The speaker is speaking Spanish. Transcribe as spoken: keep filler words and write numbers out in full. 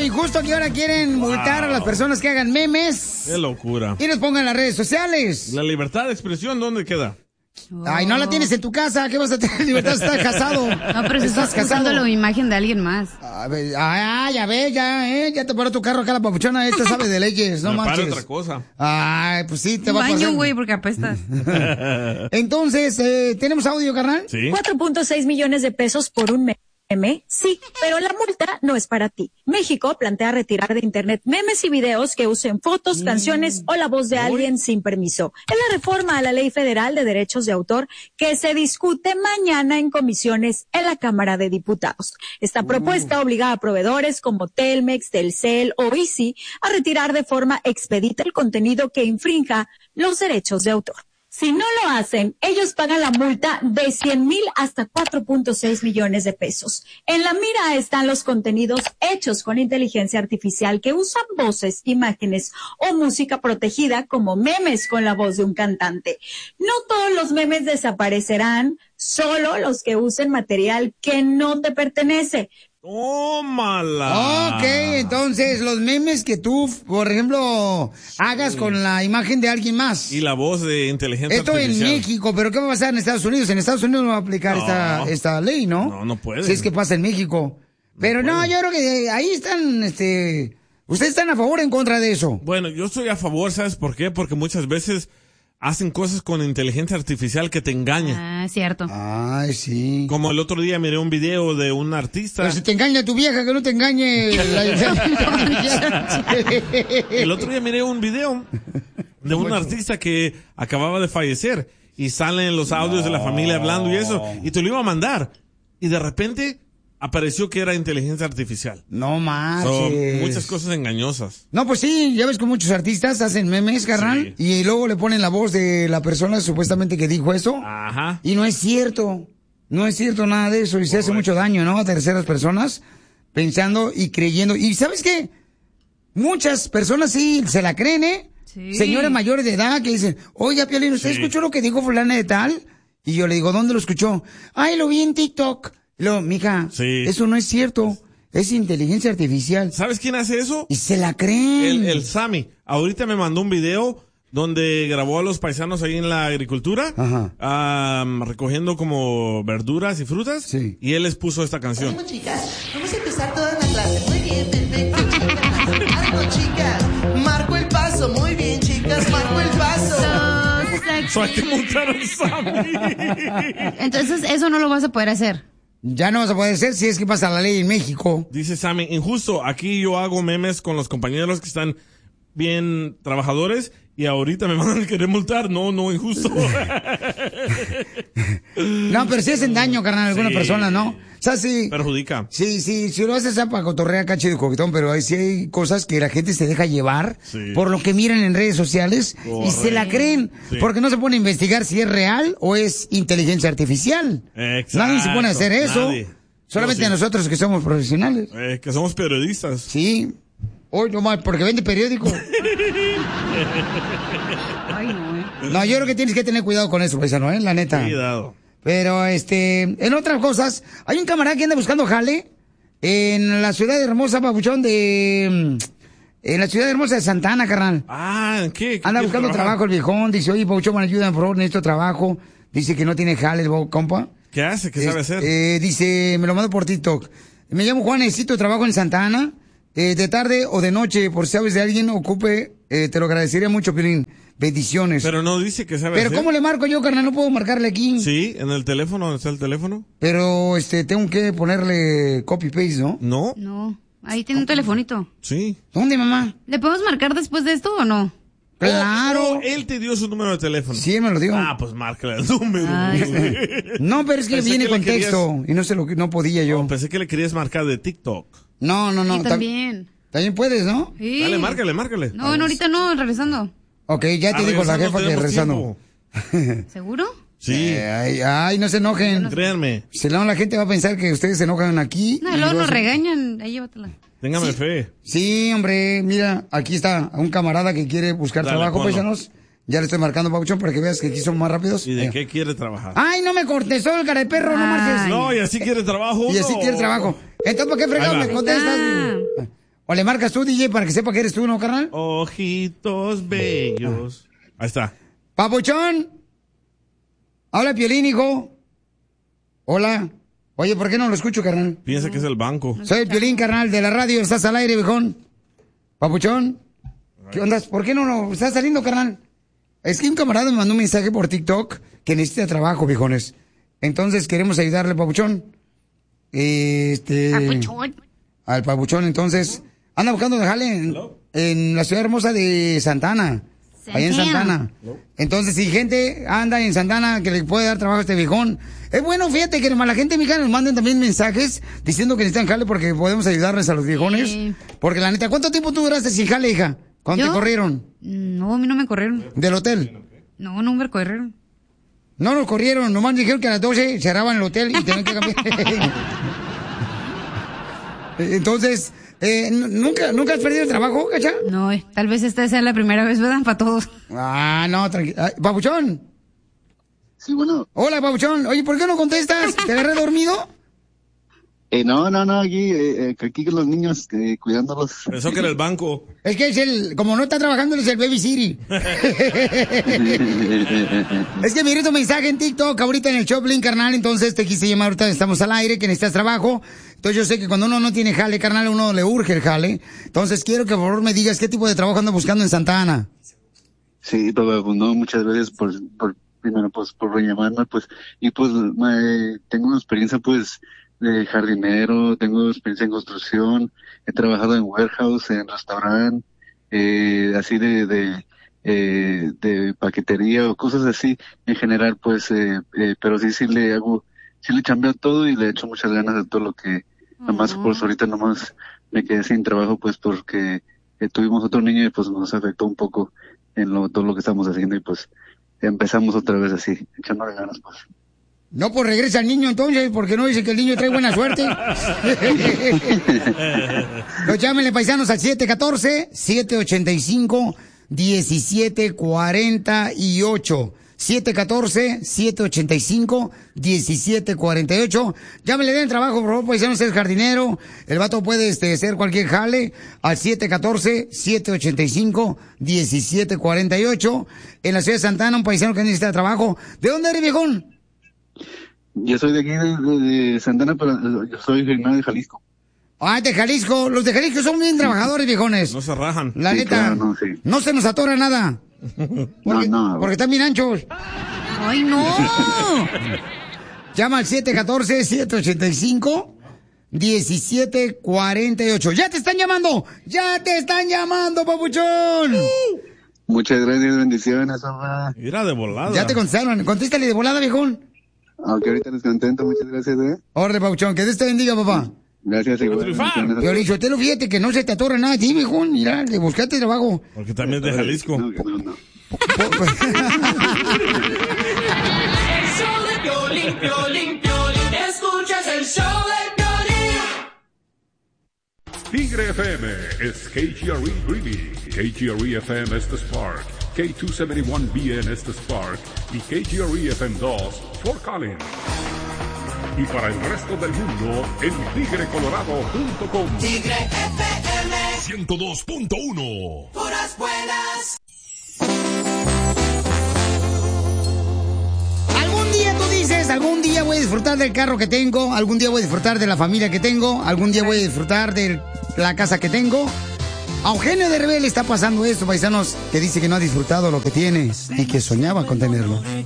injusto que ahora quieren multar wow. a las personas que hagan memes. Qué locura. Y los pongan en las redes sociales. La libertad de expresión, ¿dónde queda? Oh. Ay, no la tienes en tu casa. ¿Qué vas a tener libertad si estás casado? No, pero si estás casando la imagen de alguien más. Ah, ya ves, ya, eh. Ya te paró tu carro acá la papuchona. Esta sabe de leyes, no Me manches. para otra cosa. Ay, pues sí, te Un va a pasar. baño, güey, porque apestas. Entonces, eh, ¿tenemos audio, carnal? Sí. cuatro punto seis millones de pesos por un mes. ¿Meme? Sí, pero la multa no es para ti. México plantea retirar de internet memes y videos que usen fotos, canciones o la voz de alguien sin permiso. Es la reforma a la Ley Federal de Derechos de Autor que se discute mañana en comisiones en la Cámara de Diputados. Esta propuesta obliga a proveedores como Telmex, Telcel o Izzi a retirar de forma expedita el contenido que infrinja los derechos de autor. Si no lo hacen, ellos pagan la multa de cien mil hasta cuatro punto seis millones de pesos. En la mira están los contenidos hechos con inteligencia artificial que usan voces, imágenes o música protegida como memes con la voz de un cantante. No todos los memes desaparecerán, solo los que usen material que no te pertenece. ¡Tómala! Ok, entonces los memes que tú, por ejemplo, hagas sí. con la imagen de alguien más. Y la voz de inteligencia Esto artificial. en México, pero ¿qué va a pasar en Estados Unidos? En Estados Unidos no va a aplicar no. esta esta ley, ¿no? No, no puede. Si es que pasa en México. Pero no, no yo creo que ahí están, este... ¿Ustedes están a favor o en contra de eso? Bueno, yo estoy a favor, ¿sabes por qué? Porque muchas veces hacen cosas con inteligencia artificial que te engañan. Ah, cierto. Ay, sí. Como el otro día miré un video de un artista. Pero si te engaña tu vieja, que no te engañe la... El otro día miré un video de un artista que acababa de fallecer y salen los audios no. de la familia hablando y eso, y te lo iba a mandar. Y de repente apareció que era inteligencia artificial. No más. Son muchas cosas engañosas. No, pues sí, ya ves que muchos artistas hacen memes, carnal, sí. y luego le ponen la voz de la persona supuestamente que dijo eso. Ajá. Y no es cierto. No es cierto nada de eso y se hace mucho daño, ¿no? A terceras personas pensando y creyendo. Y ¿sabes qué? Muchas personas sí se la creen, ¿eh? Sí. Señoras mayores de edad que dicen, oiga, Piolín, ¿usted sí. escuchó lo que dijo fulana de tal? Y yo le digo, ¿dónde lo escuchó? Ay, lo vi en TikTok. Y luego, mija, sí. eso no es cierto. Es inteligencia artificial. ¿Sabes quién hace eso? Y se la creen. El, el Sammy. Ahorita me mandó un video donde grabó a los paisanos ahí en la agricultura, um, recogiendo como verduras y frutas. Sí. Y él les puso esta canción. Ánimo, chicas. Vamos a empezar toda la clase. Muy bien, perfecto. Ánimo, chicas. Marco el paso. Muy bien, chicas. Marco el paso. So hay que montar al Sammy. Entonces, eso no lo vas a poder hacer. Ya no vas a poder hacer si es que pasa la ley en México. Dice Sammy, injusto, aquí yo hago memes con los compañeros que están bien trabajadores y ahorita me van a querer multar. No, no, injusto. No, pero si hacen daño, carnal, a alguna sí. persona, ¿no? O sea, sí. Perjudica. Sí, sí, si lo haces para cotorrear acá chido coquetón, pero hay, sí hay cosas que la gente se deja llevar sí. por lo que miran en redes sociales Correcto. y se la creen, sí. porque no se pone a investigar si es real o es inteligencia artificial. Exacto. Nadie se pone a hacer eso. Nadie. Solamente no, sí. nosotros que somos profesionales. Eh, que somos periodistas. Sí. Hoy nomás, porque vende periódico. Ay, no, eh. No, yo creo que tienes que tener cuidado con eso, paisano, ¿eh? La neta. Cuidado. Pero, este, en otras cosas, hay un camarada que anda buscando jale en la ciudad hermosa, papuchón, de... En la ciudad hermosa de Santa Ana, carnal. Ah, ¿en qué? ¿Qué anda buscando trabajar? trabajo el viejón. Dice, oye, papuchón, ayúdame, por favor, necesito trabajo. Dice que no tiene jale, compa. ¿Qué hace? ¿Qué sabe hacer? Eh, dice, me lo mando por TikTok. Me llamo Juan, necesito trabajo en Santa Ana. Eh, de tarde o de noche, por si sabes de alguien, ocupe, eh, te lo agradecería mucho, Piolín. Bendiciones. Pero no dice que sabe Pero hacer. ¿cómo le marco yo, carnal? No puedo marcarle aquí. Sí, en el teléfono, ¿dónde está el teléfono? Pero, este, tengo que ponerle copy-paste, ¿no? No. No, ahí tiene un telefonito. Sí. ¿Dónde, mamá? ¿Le podemos marcar después de esto o no? Claro. Oh, oh, él te dio su número de teléfono. Sí, él me lo dio. Ah, pues márcale el número. No, pero es que Pensé viene que con querías... texto y no sé lo que, no podía yo. Oh, pensé que le querías marcar de TikTok. No, no, no. Y también. También puedes, ¿no? Sí. Dale, márcale, márcale. No, no, ahorita no, regresando. Ok, ya te Ah, dijo la jefa no que regresando. ¿Seguro? Sí. Eh, ay, ay, no se enojen. Créanme. Si no, la gente va a pensar que ustedes se enojan aquí. No, luego nos regañan. Ahí llévatela. Téngame sí. fe. Sí, hombre, mira, aquí está un camarada que quiere buscar Dale, trabajo, ponlo. paisanos. Ya le estoy marcando, Pabuchón, para que veas que aquí son más rápidos. ¿Y de eh. qué quiere trabajar? Ay, no me contestó el cara de perro, no marches. No, y así quiere trabajo. Y así no. quiere trabajo. Entonces, ¿por qué fregado me contestas? Ah. O le marcas tú, D J, para que sepa que eres tú, ¿no, carnal? Ojitos bellos. Ahí está. Papuchón. Habla Piolín, hijo. Hola. Oye, ¿por qué no lo escucho, carnal? Piensa que es el banco. Soy el Piolín, carnal, de la radio. Estás al aire, viejón. Papuchón. ¿Qué onda? ¿Por qué no lo estás saliendo, carnal? Es que un camarada me mandó un mensaje por TikTok que necesita trabajo, viejones. Entonces queremos ayudarle, Papuchón. Este... Papuchón. Al Papuchón, entonces... Anda buscando de jale en, en la ciudad hermosa de Santana. Allá en Santana. Entonces, si gente anda en Santana que le puede dar trabajo a este viejón, es bueno, fíjate que la gente, mija, nos manden también mensajes diciendo que necesitan jale porque podemos ayudarles a los viejones. Sí. Porque la neta, ¿cuánto tiempo tú duraste sin jale, hija? ¿Cuándo te corrieron? No, a mí no me corrieron. ¿Del hotel? No, no me corrieron. No nos corrieron, nomás dijeron que a las doce cerraban el hotel y tenían que cambiar. Entonces... Eh, ¿nunca, ¿Nunca has perdido el trabajo, cacha? No, eh, tal vez esta sea la primera vez, ¿verdad? Para todos. Ah, no, tranquilo. Papuchón. Sí, bueno. Hola, Papuchón. Oye, ¿por qué no contestas? ¿Te agarré dormido? Eh, no, no, no, aquí, eh, aquí con los niños, eh, cuidándolos. Pensó que era el banco. Es que es el, como no está trabajando, es el Baby City. Es que miré tu mensaje en TikTok ahorita en el Choplin, carnal, entonces te quise llamar, ahorita estamos al aire, que necesitas trabajo. Entonces yo sé que cuando uno no tiene jale, carnal, a uno le urge el jale. Entonces quiero que por favor me digas qué tipo de trabajo ando buscando en Santa Ana. Sí, papá, pues no, muchas gracias por, por primero, pues, por llamarme, pues, y pues, me, tengo una experiencia, pues, de jardinero, tengo experiencia en construcción, he trabajado en warehouse, en restaurante, eh, así de, de, eh, de paquetería o cosas así, en general, pues, eh, eh, pero sí, sí le hago, sí le chambeo todo y le echo muchas ganas de todo lo que, uh-huh. Nomás, pues, ahorita nomás me quedé sin trabajo, pues, porque eh, tuvimos otro niño y, pues, nos afectó un poco en lo, todo lo que estamos haciendo y, pues, empezamos otra vez así, echándole ganas, pues. No, pues regresa el niño entonces, porque no dice que el niño trae buena suerte. Los llámenle, paisanos, al siete uno cuatro, siete ocho cinco, uno siete cuatro ocho. siete uno cuatro, siete ocho cinco, uno siete cuatro ocho. Llámenle, den trabajo, por favor, paisanos, es jardinero. El vato puede este, hacer cualquier jale al siete uno cuatro, siete ocho cinco, uno siete cuatro ocho. En la ciudad de Santana, un paisano que necesita trabajo. ¿De dónde eres, viejón? Yo soy de aquí, de, de Santana, pero yo soy de Jalisco. Ah, de Jalisco. Los de Jalisco son bien trabajadores, viejones. No se rajan. La sí, neta, claro, no, sí. No se nos atora nada. Porque, no, no. Porque están bien anchos. ¡Ay, no! Llama al siete uno cuatro, siete ocho cinco, uno siete cuatro ocho. ¡Ya te están llamando! ¡Ya te están llamando, papuchón! Muchas gracias, bendiciones, papá. Mira, de volada. Ya te contestaron. Contéstale de volada, viejón. Aunque ahorita les contento, muchas gracias, ¿eh? Órale, papuchón, que Dios te bendiga, papá. Gracias, igual. Yo le dicho, te lo fíjate que no se te atorra nada a ti, viejón. Mira, le buscaste trabajo. Porque también es de Jalisco. No, no, no. El show de Piolín, Piolín, Piolín. Escuchas el show de Piolín. Tigre F M es K G R E Greeley, K G R E F M es The Spark, K doscientos setenta y uno B N es The Spark y K G R E F M dos Fort Collins. Y para el resto del mundo en tigre colorado punto com. Tigre F M ciento dos punto uno. Puras buenas. Algún día tú dices, algún día voy a disfrutar del carro que tengo, algún día voy a disfrutar de la familia que tengo, algún día voy a disfrutar de la casa que tengo. A Eugenio Derbez le está pasando esto, paisanos, que dice que no ha disfrutado lo que tiene y que soñaba con tenerlo.